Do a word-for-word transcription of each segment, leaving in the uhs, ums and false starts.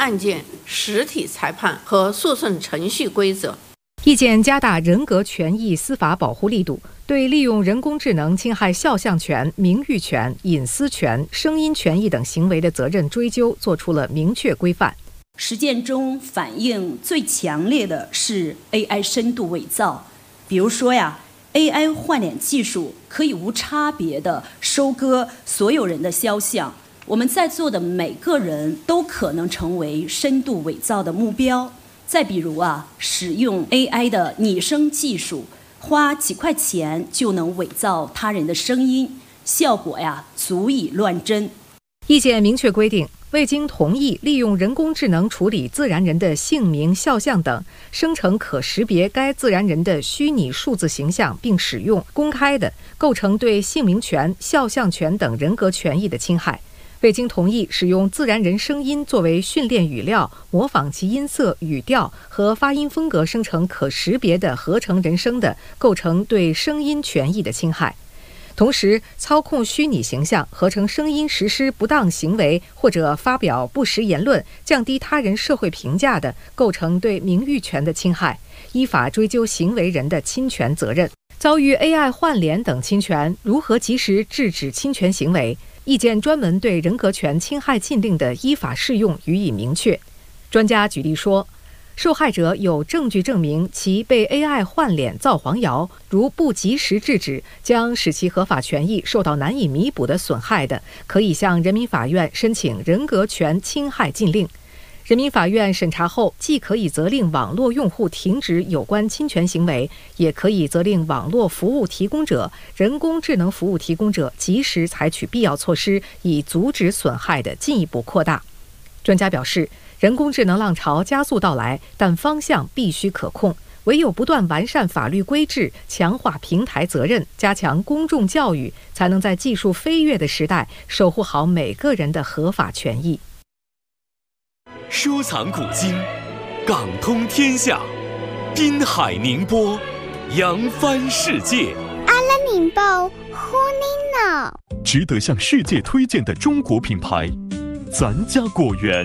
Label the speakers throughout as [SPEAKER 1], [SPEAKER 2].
[SPEAKER 1] 案件实体裁判和诉讼程序规则。
[SPEAKER 2] 意见加大人格权益司法保护力度，对利用人工智能侵害肖像权、名誉权、隐私权、声音权益等行为的责任追究作出了明确规范。
[SPEAKER 3] 实践中反映最强烈的是 A I 深度伪造，比如说呀 ，A I 换脸技术可以无差别地收割所有人的肖像，我们在座的每个人都可能成为深度伪造的目标。再比如啊，使用 A I 的拟声技术，花几块钱就能伪造他人的声音，效果呀足以乱真。
[SPEAKER 2] 意见明确规定，未经同意利用人工智能处理自然人的姓名、肖像等，生成可识别该自然人的虚拟数字形象并使用公开的，构成对姓名权、肖像权等人格权益的侵害。未经同意使用自然人声音作为训练语料，模仿其音色、语调和发音风格生成可识别的合成人声的，构成对声音权益的侵害。同时，操控虚拟形象、合成声音实施不当行为或者发表不实言论，降低他人社会评价的，构成对名誉权的侵害，依法追究行为人的侵权责任。遭遇 A I 换脸等侵权，如何及时制止侵权行为？意见专门对人格权侵害禁令的依法适用予以明确。专家举例说，受害者有证据证明其被 A I 换脸造黄谣，如不及时制止，将使其合法权益受到难以弥补的损害的，可以向人民法院申请人格权侵害禁令。人民法院审查后，既可以责令网络用户停止有关侵权行为，也可以责令网络服务提供者、人工智能服务提供者及时采取必要措施，以阻止损害的进一步扩大。专家表示，人工智能浪潮加速到来，但方向必须可控。唯有不断完善法律规制，强化平台责任，加强公众教育，才能在技术飞跃的时代守护好每个人的合法权益。
[SPEAKER 4] 收藏古今，港通天下，滨海宁波，扬帆世界。
[SPEAKER 5] 阿拉宁波，呼尼诺，
[SPEAKER 4] 值得向世界推荐的中国品牌，咱家果园。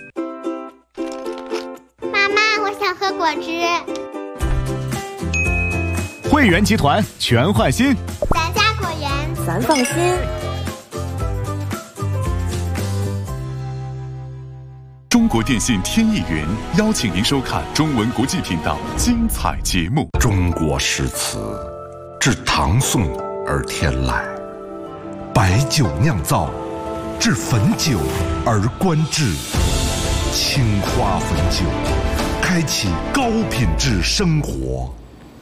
[SPEAKER 5] 妈妈，我想喝果汁。
[SPEAKER 6] 汇源集团全换新，
[SPEAKER 5] 咱家果园，
[SPEAKER 7] 咱放心。
[SPEAKER 4] 中国电信天意云邀请您收看中文国际频道精彩节目。
[SPEAKER 8] 中国诗词自唐宋而天来，白酒酿造至汾酒而观致，青花汾酒开启高品质生活。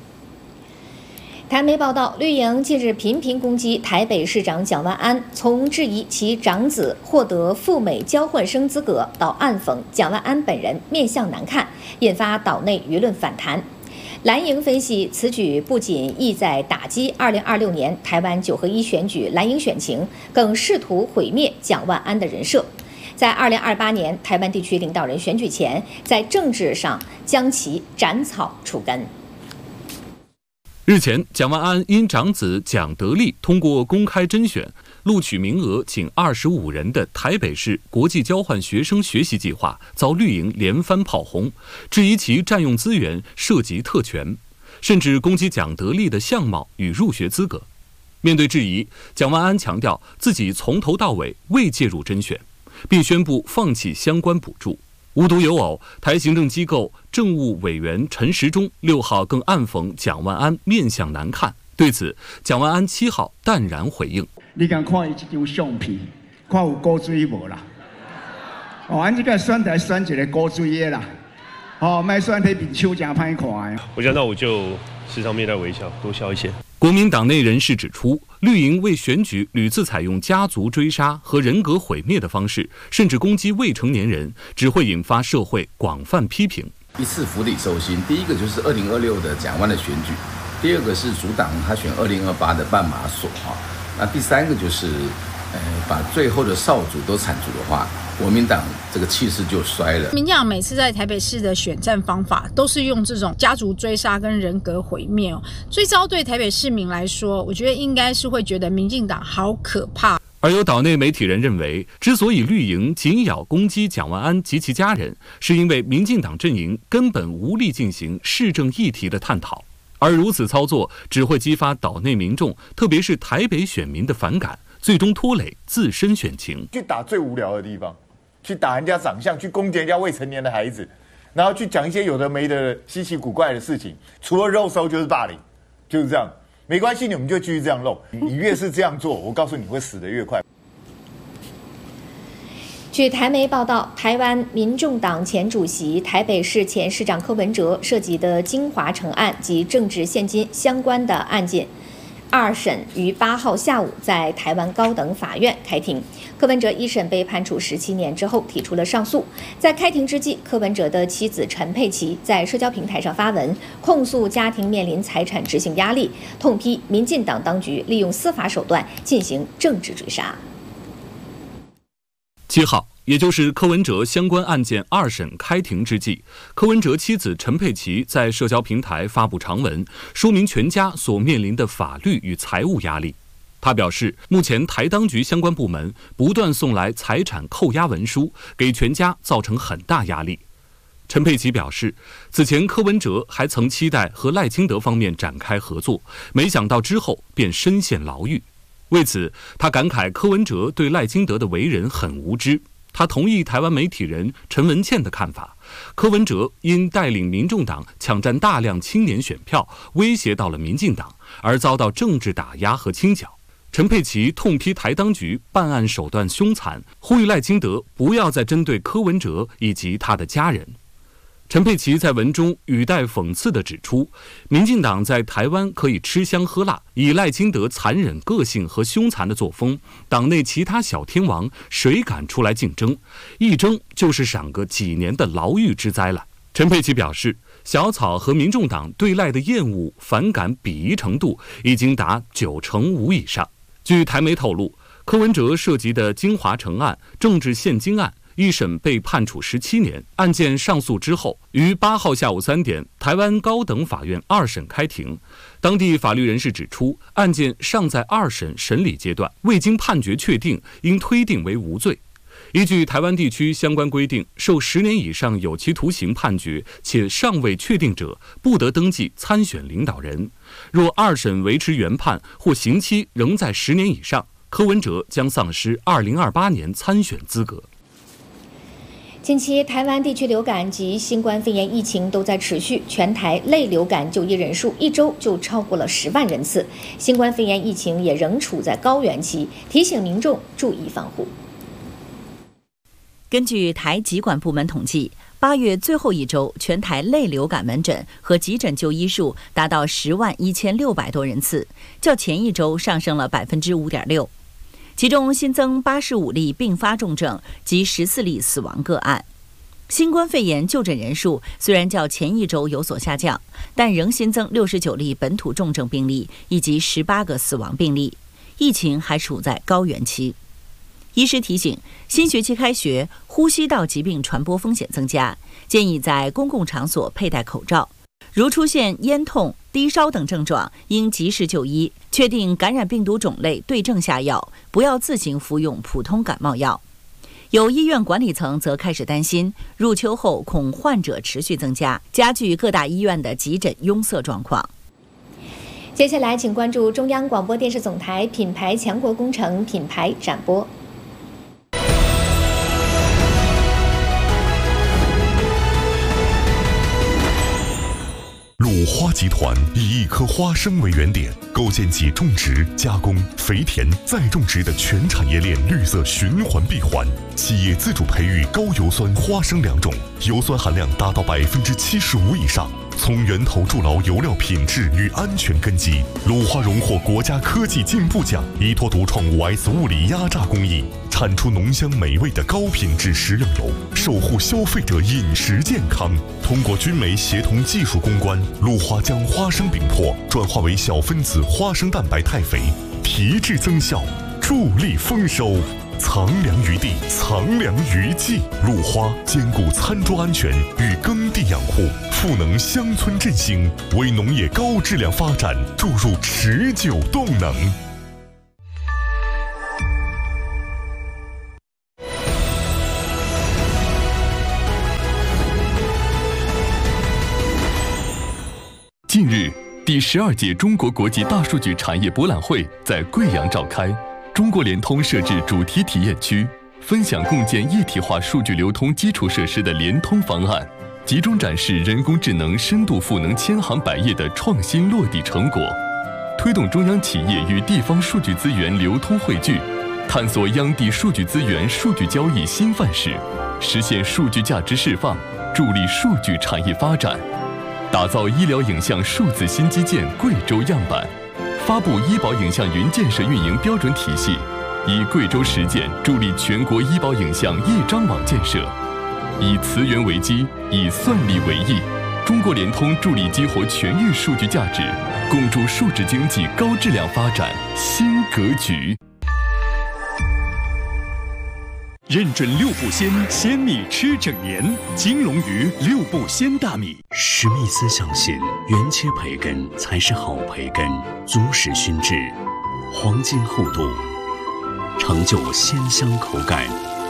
[SPEAKER 7] 台媒报道，绿营近日频频攻击台北市长蒋万安，从质疑其长子获得赴美交换生资格，到暗讽蒋万安本人面相难看，引发岛内舆论反弹。蓝营分析，此举不仅意在打击二零二六年台湾九合一选举蓝营选情，更试图毁灭蒋万安的人设。在二零二八年台湾地区领导人选举前，在政治上将其斩草除根。
[SPEAKER 9] 日前，蒋万安因长子蒋德利通过公开甄选录取名额仅二十五人的台北市国际交换学生学习计划遭绿营连番炮轰，质疑其占用资源涉及特权，甚至攻击蒋德利的相貌与入学资格。面对质疑，蒋万安强调自己从头到尾未介入甄选，并宣布放弃相关补助。无独有偶，台行政机构政务委员陈时中六号更暗讽蒋万安面相难看。对此，蒋万安七号淡然回应：“
[SPEAKER 10] 你敢看伊这张相片，看有古水无啦？哦，俺这个选台选一个古水的啦，哦，卖选迄面手真歹看的。”
[SPEAKER 11] 我想到我就时常面带微笑，多笑一些。
[SPEAKER 9] 国民党内人士指出，绿营为选举屡次采用家族追杀和人格毁灭的方式，甚至攻击未成年人，只会引发社会广泛批评。
[SPEAKER 12] 一次釜底抽薪，第一个就是二零二六的蒋万的选举，第二个是阻挡他选二零二八的半马所啊，那第三个就是，呃，把最后的少主都铲除的话，国民党这个气势就衰了。
[SPEAKER 13] 民进党每次在台北市的选战方法都是用这种家族追杀跟人格毁灭哦。最糟对台北市民来说，我觉得应该是会觉得民进党好可怕。
[SPEAKER 9] 而有岛内媒体人认为，之所以绿营紧咬攻击蒋万安及其家人，是因为民进党阵营根本无力进行市政议题的探讨，而如此操作只会激发岛内民众，特别是台北选民的反感，最终拖累自身选情。
[SPEAKER 14] 去打最无聊的地方，去打人家长相，去攻击人家未成年的孩子，然后去讲一些有的没的稀奇古怪的事情，除了肉搜就是霸凌，就是这样。没关系，你们就继续这样弄。你越是这样做，我告诉你会死得越快。
[SPEAKER 7] 据台媒报道，台湾民众党前主席、台北市前市长柯文哲涉及的金华城案及政治现金相关的案件，二审于八号下午在台湾高等法院开庭。柯文哲一审被判处十七年之后提出了上诉。在开庭之际，柯文哲的妻子陈佩琪在社交平台上发文，控诉家庭面临财产执行压力，痛批民进党当局利用司法手段进行政治追杀。
[SPEAKER 9] 七号，也就是柯文哲相关案件二审开庭之际，柯文哲妻子陈佩琪在社交平台发布长文，说明全家所面临的法律与财务压力。他表示，目前台当局相关部门不断送来财产扣押文书，给全家造成很大压力。陈佩琪表示，此前柯文哲还曾期待和赖清德方面展开合作，没想到之后便身陷牢狱。为此，他感慨柯文哲对赖清德的为人很无知。他同意台湾媒体人陈文茜的看法，柯文哲因带领民众党抢占大量青年选票，威胁到了民进党，而遭到政治打压和清剿。陈佩琪痛批台当局办案手段凶残，呼吁赖清德不要再针对柯文哲以及他的家人。陈佩琪在文中语带讽刺地指出，民进党在台湾可以吃香喝辣，以赖清德残忍个性和凶残的作风，党内其他小天王谁敢出来竞争？一争就是赏个几年的牢狱之灾了。陈佩琪表示，小草和民众党对赖的厌恶、反感鄙夷程度已经达九成五以上。据台媒透露，柯文哲涉及的金华城案、政治现金案一审被判处十七年，案件上诉之后，于八号下午三点，台湾高等法院二审开庭。当地法律人士指出，案件尚在二审审理阶段，未经判决确定，应推定为无罪。依据台湾地区相关规定，受十年以上有期徒刑判决且尚未确定者，不得登记参选领导人。若二审维持原判或刑期仍在十年以上，柯文哲将丧失二零二八年参选资格。
[SPEAKER 7] 近期台湾地区流感及新冠肺炎疫情都在持续，全台类流感就医人数一周就超过了十万人次，新冠肺炎疫情也仍处在高原期，提醒民众注意防护。
[SPEAKER 15] 根据台疾管部门统计，八月最后一周，全台类流感门诊和急诊就医数达到十万一千六百多人次，较前一周上升了百分之五点六。其中新增八十五例并发重症及十四例死亡个案。新冠肺炎就诊人数虽然较前一周有所下降，但仍新增六十九例本土重症病例以及十八个死亡病例，疫情还处在高原期。医师提醒，新学期开学，呼吸道疾病传播风险增加，建议在公共场所佩戴口罩。如出现咽痛、低烧等症状，应及时就医，确定感染病毒种类，对症下药，不要自行服用普通感冒药。有医院管理层则开始担心，入秋后恐患者持续增加，加剧各大医院的急诊拥塞状况。
[SPEAKER 7] 接下来，请关注中央广播电视总台品牌强国工程品牌展播。
[SPEAKER 8] 鲁花集团以一颗花生为原点，构建起种植、加工、肥田、再种植的全产业链绿色循环闭环。企业自主培育高油酸花生良种，油酸含量达到百分之七十五以上。从源头筑牢油料品质与安全根基，鲁花荣获国家科技进步奖，依托独创 五 S 物理压榨工艺，产出浓香美味的高品质食用油，守护消费者饮食健康。通过军媒协同技术攻关，鲁花将花生饼粕转化为小分子花生蛋白肽肥，提质增效，助力丰收。藏粮于地，藏粮于技。鲁花兼顾餐桌安全与耕地养护，赋能乡村振兴，为农业高质量发展注入持久动能。
[SPEAKER 16] 近日，第十二届中国国际大数据产业博览会在贵阳召开。中国联通设置主题体验区，分享共建一体化数据流通基础设施的联通方案，集中展示人工智能深度赋能千行百业的创新落地成果，推动中央企业与地方数据资源流通汇聚，探索央地数据资源数据交易新范式，实现数据价值释放，助力数据产业发展，打造医疗影像数字新基建贵州样板，发布医保影像云建设运营标准体系，以贵州实践助力全国医保影像一张网建设。以词源为基，以算力为翼，中国联通助力激活全域数据价值，共筑数字经济高质量发展新格局。
[SPEAKER 17] 认准六步鲜，鲜米吃整年。金龙鱼六步鲜大米。
[SPEAKER 18] 史密斯相信，原切培根才是好培根，足使熏制，黄金厚度，成就鲜香口感。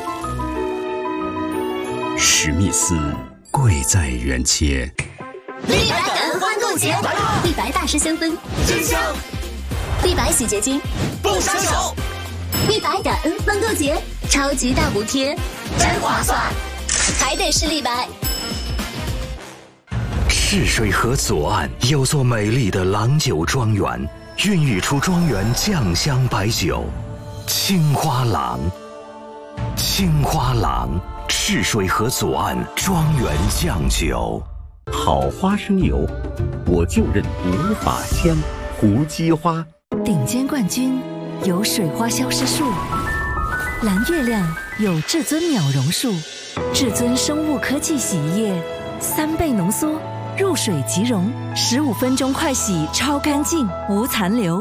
[SPEAKER 18] 史密斯，贵在原切。
[SPEAKER 19] 立白感恩欢购节，立白大师香氛真香，立白洗洁精不伤手。立白感恩欢购节，超级大补贴，真划算，还得是立白。
[SPEAKER 20] 赤水河左岸有座美丽的郎酒庄园，孕育出庄园酱香白酒——青花郎。青花郎，赤水河左岸庄园酱酒。
[SPEAKER 21] 好花生油，我就认无法香。胡姬花，
[SPEAKER 22] 顶尖冠军有水花消失术，蓝月亮有至尊秒溶术，至尊生物科技洗衣液，三倍浓缩，入水即溶，十五分钟快洗，超干净，无残留。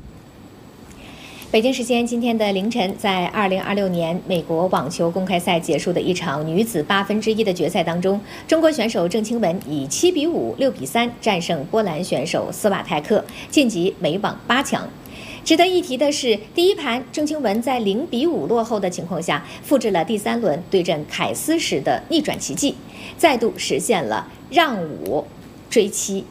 [SPEAKER 7] 北京时间今天的凌晨，在二零二六年美国网球公开赛结束的一场女子八分之一的决赛当中，中国选手郑钦文以七比五、六比三战胜波兰选手斯瓦泰克，晋级美网八强。值得一提的是，第一盘郑钦文在零比五落后的情况下，复制了第三轮对阵凯斯时的逆转奇迹，再度实现了让五追七。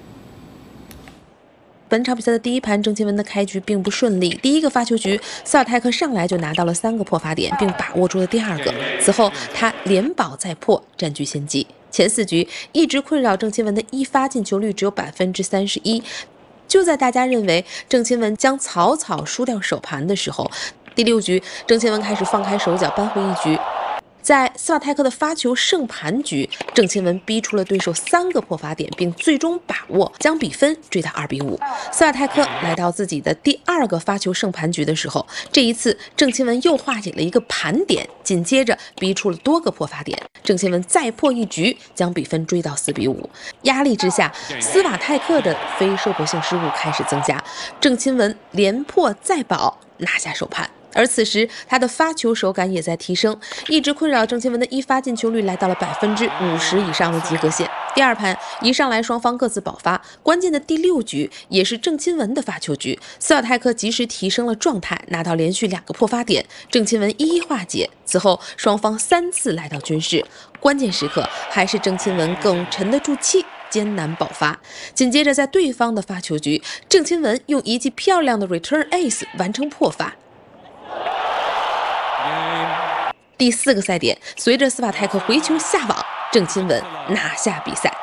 [SPEAKER 23] 本场比赛的第一盘，郑钦文的开局并不顺利。第一个发球局，斯瓦泰克上来就拿到了三个破发点，并把握住了第二个。此后，他连保再破，占据先机。前四局一直困扰郑钦文的一发进球率只有百分之三十一。就在大家认为郑钦文将草草输掉首盘的时候，第六局郑钦文开始放开手脚，扳回一局。在斯瓦泰克的发球胜盘局，郑钦文逼出了对手三个破发点，并最终把握将比分追到二比五。斯瓦泰克来到自己的第二个发球胜盘局的时候，这一次郑钦文又化解了一个盘点，紧接着逼出了多个破发点。郑钦文再破一局，将比分追到四比五。压力之下，斯瓦泰克的非收博性失误开始增加，郑钦文连破再保，拿下首盘。而此时他的发球手感也在提升，一直困扰郑钦文的一发进球率来到了百分之五十以上的及格线。第二盘一上来双方各自保发，关键的第六局也是郑钦文的发球局，斯瓦泰克及时提升了状态，拿到连续两个破发点，郑钦文一一化解。此后双方三次来到均势，关键时刻还是郑钦文更沉得住气，艰难保发。紧接着在对方的发球局，郑钦文用一记漂亮的 return ace 完成破发。第四个赛点，随着斯瓦泰克回球下网，郑钦文拿下比赛。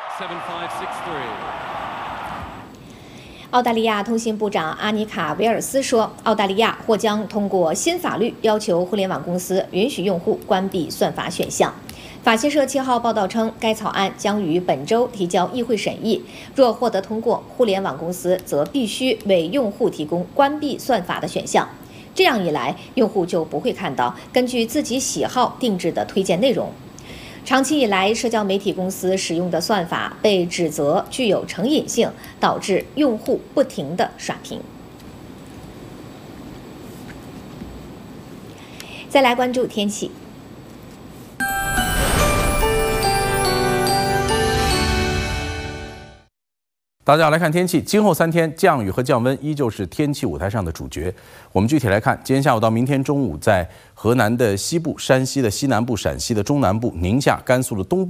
[SPEAKER 7] 澳大利亚通信部长阿尼卡·维尔斯说，澳大利亚或将通过新法律要求互联网公司允许用户关闭算法选项。法新社七号报道称，该草案将于本周提交议会审议，若获得通过，互联网公司则必须为用户提供关闭算法的选项。这样一来，用户就不会看到根据自己喜好定制的推荐内容。长期以来，社交媒体公司使用的算法被指责具有成瘾性，导致用户不停地刷屏。再来关注天气。
[SPEAKER 24] 大家来看天气，今后三天降雨和降温依旧是天气舞台上的主角。我们具体来看，今天下午到明天中午，在河南的西部、山西的西南部、陕西的中南部、宁夏、甘肃的东部。